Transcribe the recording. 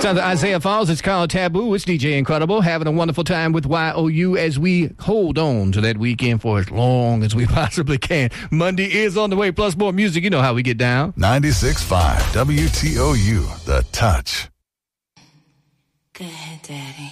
Sounds like Isaiah Falls. It's called Taboo. It's DJ Incredible. Having a wonderful time with YOU as we hold on to that weekend for as long as we possibly can. Monday is on the way, plus more music. You know how we get down. 96.5 WTOU, The Touch. Go ahead, Daddy.